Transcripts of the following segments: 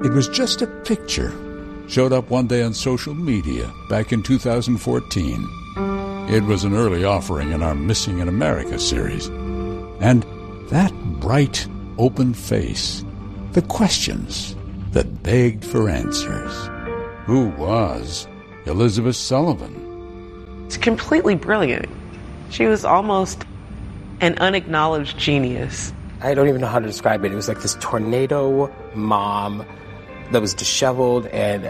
It was just a picture. Showed up one day on social media back in 2014. It was an early offering in our Missing in America series. And that bright, open face, the questions that begged for answers. Who was Elizabeth Sullivan? It's completely brilliant. She was almost an unacknowledged genius. I don't even know how to describe it. It was like this tornado mom that was disheveled, and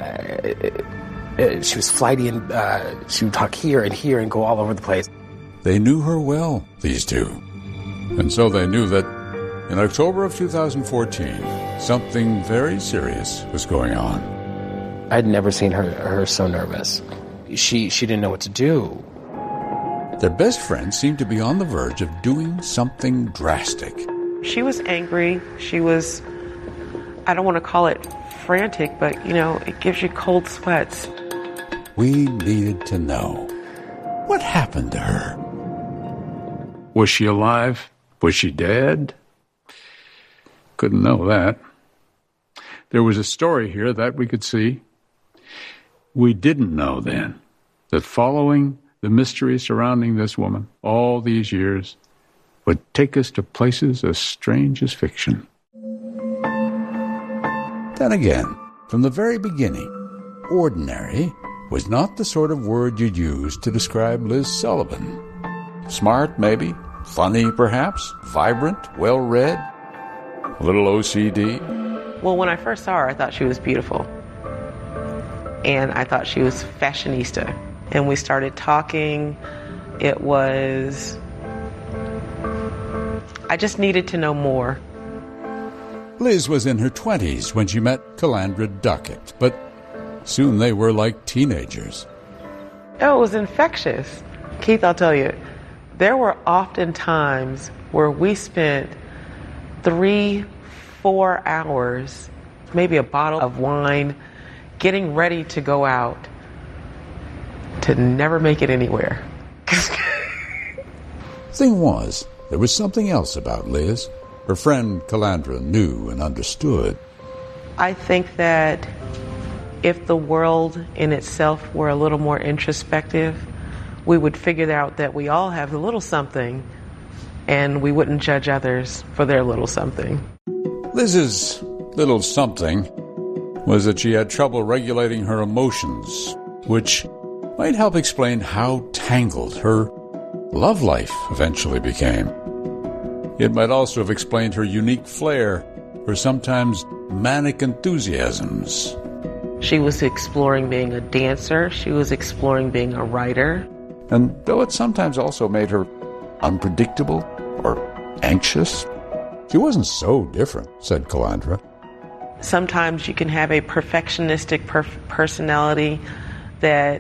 she was flighty, and she would talk here and go all over the place. They knew her well, these two. And so they knew that in October of 2014, something very serious was going on. I'd never seen her so nervous. She didn't know what to do. Their best friend seemed to be on the verge of doing something drastic. She was angry. She was, I don't want to call it frantic, but, it gives you cold sweats. We needed to know. What happened to her? Was she alive? Was she dead? Couldn't know that. There was a story here that we could see. We didn't know then that following the mystery surrounding this woman all these years would take us to places as strange as fiction. Then again, from the very beginning, ordinary was not the sort of word you'd use to describe Liz Sullivan. Smart, maybe. Funny, perhaps. Vibrant. Well-read. A little OCD. Well, when I first saw her, I thought she was beautiful. And I thought she was fashionista. And we started talking. I just needed to know more. Liz was in her 20s when she met Calandra Duckett, but soon they were like teenagers. Oh, it was infectious. Keith, I'll tell you, there were often times where we spent 3-4 hours, maybe a bottle of wine, getting ready to go out, to never make it anywhere. Thing was, there was something else about Liz. Her friend Calandra knew and understood. I think that if the world in itself were a little more introspective, we would figure out that we all have a little something, and we wouldn't judge others for their little something. Liz's little something was that she had trouble regulating her emotions, which might help explain how tangled her love life eventually became. It might also have explained her unique flair for sometimes manic enthusiasms. She was exploring being a dancer. She was exploring being a writer. And though it sometimes also made her unpredictable or anxious, she wasn't so different, said Calandra. Sometimes you can have a perfectionistic personality that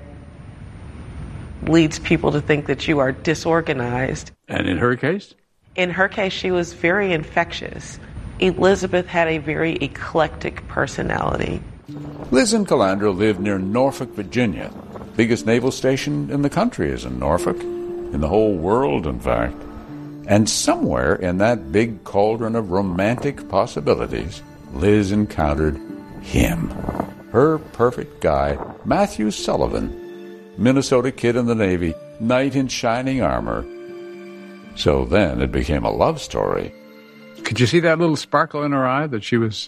leads people to think that you are disorganized. And in her case? In her case, she was very infectious. Elizabeth had a very eclectic personality. Liz and Calandra lived near Norfolk, Virginia. Biggest naval station in the country is in Norfolk. In the whole world, in fact. And somewhere in that big cauldron of romantic possibilities, Liz encountered him. Her perfect guy, Matthew Sullivan. Minnesota kid in the Navy, knight in shining armor. So then it became a love story. Could you see that little sparkle in her eye that she was,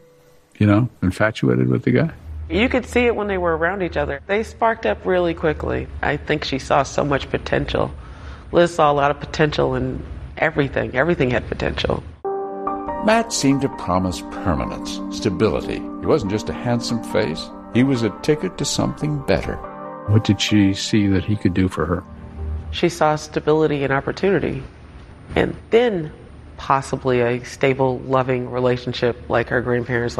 infatuated with the guy? You could see it when they were around each other. They sparked up really quickly. I think she saw so much potential. Liz saw a lot of potential in everything. Everything had potential. Matt seemed to promise permanence, stability. He wasn't just a handsome face. He was a ticket to something better. What did she see that he could do for her? She saw stability and opportunity. And then possibly a stable, loving relationship like her grandparents,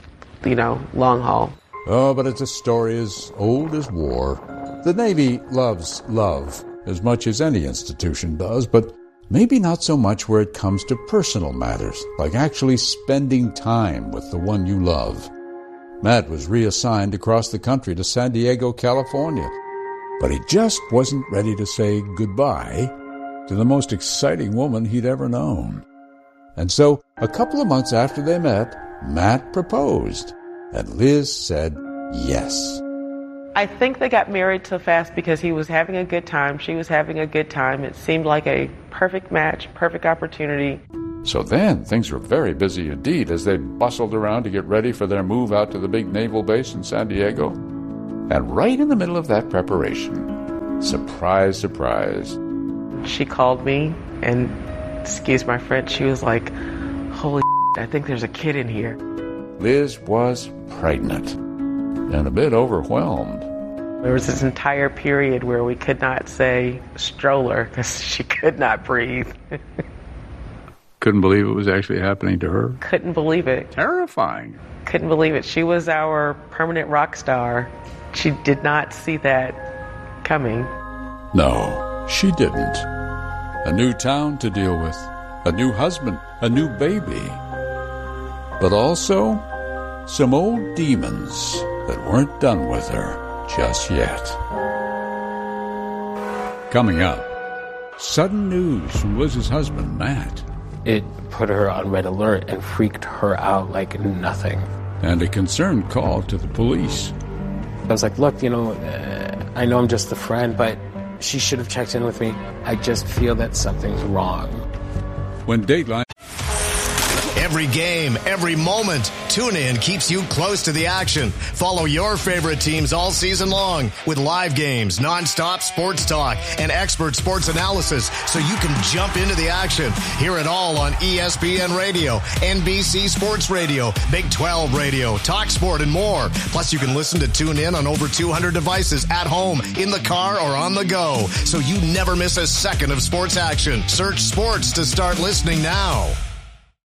long haul. Oh, but it's a story as old as war. The Navy loves love as much as any institution does, but maybe not so much where it comes to personal matters, like actually spending time with the one you love. Matt was reassigned across the country to San Diego, California, but he just wasn't ready to say goodbye to the most exciting woman he'd ever known. And so, a couple of months after they met, Matt proposed, and Liz said yes. I think they got married so fast because he was having a good time. She was having a good time. It seemed like a perfect match, perfect opportunity. So then things were very busy indeed as they bustled around to get ready for their move out to the big naval base in San Diego. And right in the middle of that preparation, surprise, surprise, she called me and, excuse my French, she was like, holy shit, I think there's a kid in here. Liz was pregnant and a bit overwhelmed. There was this entire period where we could not say stroller because she could not breathe. Couldn't believe it was actually happening to her. Couldn't believe it. Terrifying. Couldn't believe it. She was our permanent rock star. She did not see that coming. No, she didn't. A new town to deal with, a new husband, a new baby. But also some old demons that weren't done with her just yet. Coming up, sudden news from Liz's husband, Matt. It put her on red alert and freaked her out like nothing. And a concerned call to the police. I was like, look, I know I'm just a friend, but she should have checked in with me. I just feel that something's wrong. When Dateline... Every game, every moment, TuneIn keeps you close to the action. Follow your favorite teams all season long with live games, nonstop sports talk, and expert sports analysis so you can jump into the action. Hear it all on ESPN Radio, NBC Sports Radio, Big 12 Radio, TalkSport, and more. Plus, you can listen to TuneIn on over 200 devices at home, in the car, or on the go, so you never miss a second of sports action. Search sports to start listening now.